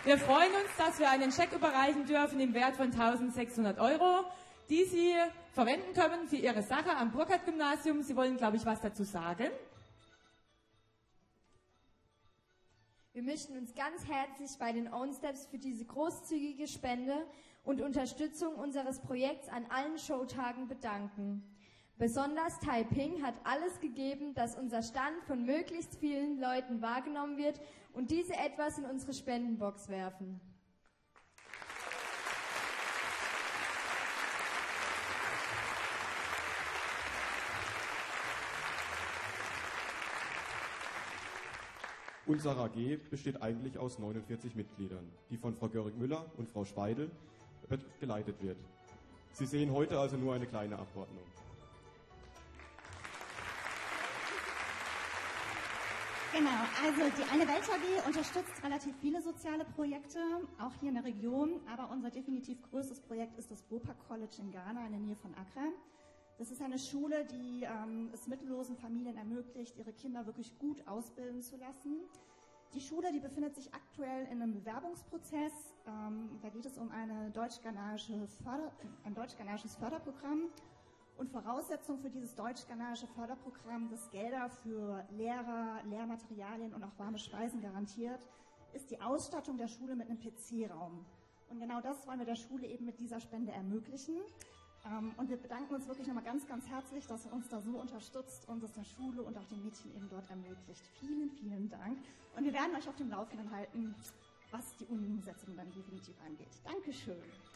Wir freuen uns, dass wir einen Scheck überreichen dürfen im Wert von 1.600 €, die Sie verwenden können für Ihre Sache am Burkhardt-Gymnasium. Sie wollen, glaube ich, was dazu sagen. Wir möchten uns ganz herzlich bei den Own Steps für diese großzügige Spende und Unterstützung unseres Projekts an allen Showtagen bedanken. Besonders Taiping hat alles gegeben, dass unser Stand von möglichst vielen Leuten wahrgenommen wird und diese etwas in unsere Spendenbox werfen. Unsere AG besteht eigentlich aus 49 Mitgliedern, die von Frau Göring-Müller und Frau Speidel geleitet wird. Sie sehen heute also nur eine kleine Abordnung. Genau, also die Eine Welt AG unterstützt relativ viele soziale Projekte, auch hier in der Region, aber unser definitiv größtes Projekt ist das Bopa College in Ghana in der Nähe von Accra. Das ist eine Schule, die es mittellosen Familien ermöglicht, ihre Kinder wirklich gut ausbilden zu lassen. Die Schule, die befindet sich aktuell in einem Bewerbungsprozess. Da geht es um ein deutsch-ghanaisches Förderprogramm. Und Voraussetzung für dieses deutsch-ghanaische Förderprogramm, das Gelder für Lehrer, Lehrmaterialien und auch warme Speisen garantiert, ist die Ausstattung der Schule mit einem PC-Raum. Und genau das wollen wir der Schule eben mit dieser Spende ermöglichen. Und wir bedanken uns wirklich nochmal ganz, ganz herzlich, dass ihr uns da so unterstützt und es der Schule und auch den Mädchen eben dort ermöglicht. Vielen, vielen Dank. Und wir werden euch auf dem Laufenden halten, was die Umsetzung dann definitiv angeht. Dankeschön.